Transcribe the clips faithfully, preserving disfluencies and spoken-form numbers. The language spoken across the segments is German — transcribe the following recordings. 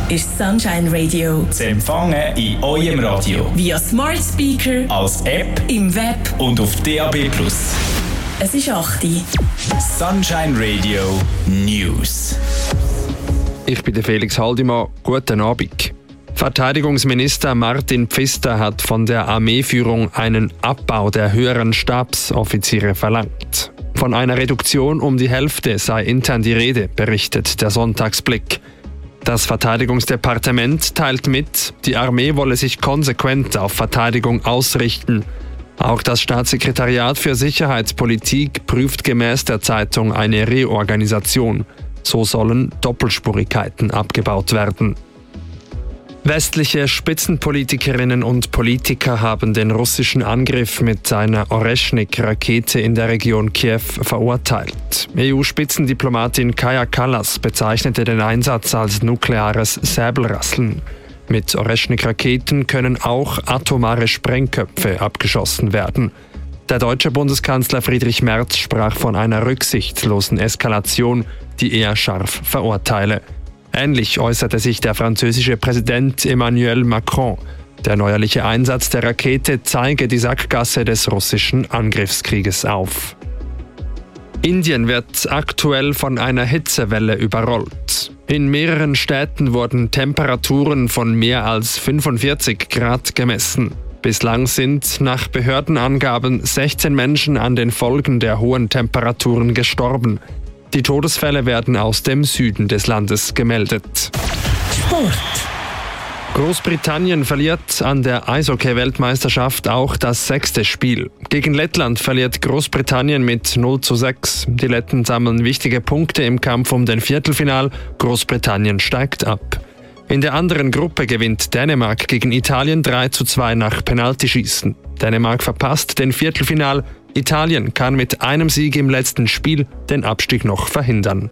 ist Sunshine Radio. Zu empfangen in eurem Radio. Via Smart Speaker, als App, im Web und auf D A B plus. Es ist acht Uhr. Sunshine Radio News. Ich bin der Felix Haldimann. Guten Abend. Verteidigungsminister Martin Pfister hat von der Armeeführung einen Abbau der höheren Stabsoffiziere verlangt. Von einer Reduktion um die Hälfte sei intern die Rede, berichtet der Sonntagsblick. Das Verteidigungsdepartement teilt mit, die Armee wolle sich konsequent auf Verteidigung ausrichten. Auch das Staatssekretariat für Sicherheitspolitik prüft gemäß der Zeitung eine Reorganisation. So sollen Doppelspurigkeiten abgebaut werden. Westliche Spitzenpolitikerinnen und Politiker haben den russischen Angriff mit einer Oreschnik-Rakete in der Region Kiew verurteilt. E U-Spitzendiplomatin Kaja Kallas bezeichnete den Einsatz als nukleares Säbelrasseln. Mit Oreschnik-Raketen können auch atomare Sprengköpfe abgeschossen werden. Der deutsche Bundeskanzler Friedrich Merz sprach von einer rücksichtslosen Eskalation, die er scharf verurteile. Ähnlich äußerte sich der französische Präsident Emmanuel Macron. Der neuerliche Einsatz der Rakete zeige die Sackgasse des russischen Angriffskrieges auf. Indien wird aktuell von einer Hitzewelle überrollt. In mehreren Städten wurden Temperaturen von mehr als fünfundvierzig Grad gemessen. Bislang sind nach Behördenangaben sechzehn Menschen an den Folgen der hohen Temperaturen gestorben. Die Todesfälle werden aus dem Süden des Landes gemeldet. Sport. Großbritannien verliert an der Eishockey-Weltmeisterschaft auch das sechste Spiel. Gegen Lettland verliert Großbritannien mit null zu sechs. Die Letten sammeln wichtige Punkte im Kampf um den Viertelfinal. Großbritannien steigt ab. In der anderen Gruppe gewinnt Dänemark gegen Italien drei zu zwei nach Penaltyschießen. Dänemark verpasst den Viertelfinal. Italien kann mit einem Sieg im letzten Spiel den Abstieg noch verhindern.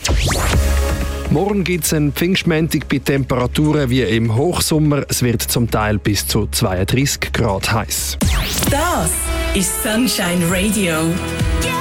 Morgen gibt es einen Pfingstmontag bei Temperaturen wie im Hochsommer. Es wird zum Teil bis zu zweiunddreißig Grad heiß. Das ist Sunshine Radio.